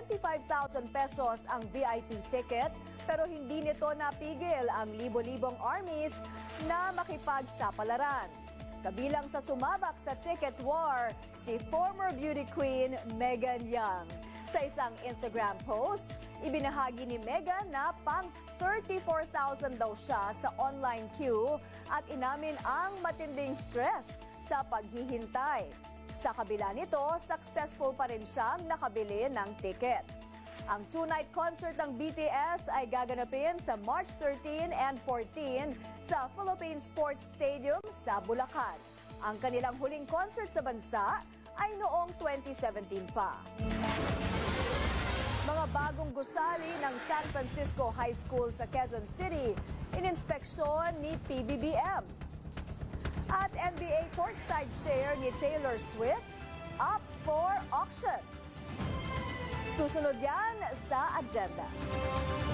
25,000 pesos ang VIP ticket pero hindi nito napigil ang libo-libong armies na makipagsapalaran. Kabilang sa sumabak sa ticket war, si former beauty queen Megan Young. Sa isang Instagram post, ibinahagi ni Megan na pang 34,000 daw siya sa online queue at inamin ang matinding stress sa paghihintay. Sa kabila nito, successful pa rin siyang nakabili ng ticket. Ang two-night concert ng BTS ay gaganapin sa March 13 and 14 sa Philippine Sports Stadium sa Bulacan. Ang kanilang huling concert sa bansa ay noong 2017 pa. Mga bagong gusali ng San Francisco High School sa Quezon City, ininspeksyon ni PBBM. At NBA courtside share ni Taylor Swift, up for auction. Susunod yan sa agenda.